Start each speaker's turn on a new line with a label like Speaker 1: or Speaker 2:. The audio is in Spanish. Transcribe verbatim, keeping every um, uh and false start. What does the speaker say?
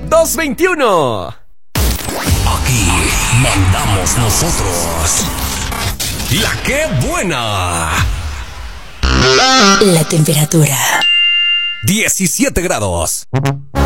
Speaker 1: dos veintiuno.
Speaker 2: Aquí mandamos nosotros. La que buena.
Speaker 3: La temperatura.
Speaker 2: diecisiete grados.